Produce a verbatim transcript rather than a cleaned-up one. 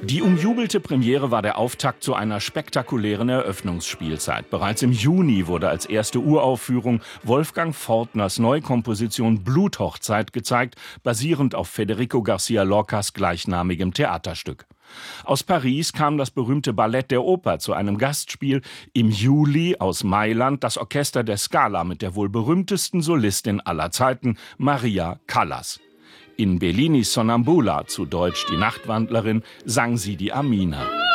Die umjubelte Premiere war der Auftakt zu einer spektakulären Eröffnungsspielzeit. Bereits im Juni wurde als erste Uraufführung Wolfgang Fortners Neukomposition Bluthochzeit gezeigt, basierend auf Federico García Lorcas gleichnamigem Theaterstück. Aus Paris kam das berühmte Ballett der Oper zu einem Gastspiel. Im Juli aus Mailand das Orchester der Scala mit der wohl berühmtesten Solistin aller Zeiten, Maria Callas. In Bellinis Sonnambula, zu Deutsch Die Nachtwandlerin, sang sie die Amina.